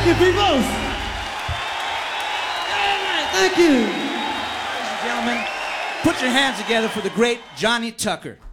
Thank you, people. Very nice. Thank you. Ladies and gentlemen, put your hands together for the great Johnny Tucker.